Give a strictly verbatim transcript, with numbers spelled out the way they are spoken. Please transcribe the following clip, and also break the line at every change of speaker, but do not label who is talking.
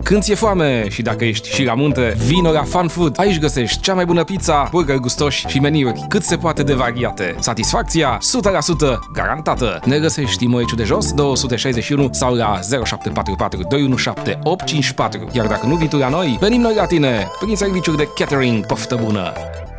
Când ți-e foame și dacă ești și la munte, vino la Fun Food. Aici găsești cea mai bună pizza, burgeri gustoși și meniuri cât se poate de variate. Satisfacția o sută la sută garantată. Ne găsești în Măiciu de Jos două sute șaizeci și unu sau la zero șapte patru patru doi unu șapte opt cinci patru. Iar dacă nu vii tu la noi, venim noi la tine prin serviciuri de catering. Poftă bună!